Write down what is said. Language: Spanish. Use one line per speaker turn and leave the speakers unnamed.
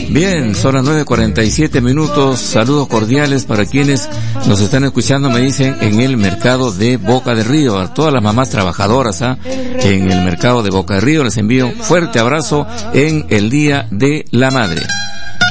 Bien, son las 9:47. Saludos cordiales para quienes nos están escuchando, me dicen, en el mercado de Boca de Río. A todas las mamás trabajadoras, en el mercado de Boca de Río les envío un fuerte abrazo en el Día de la Madre.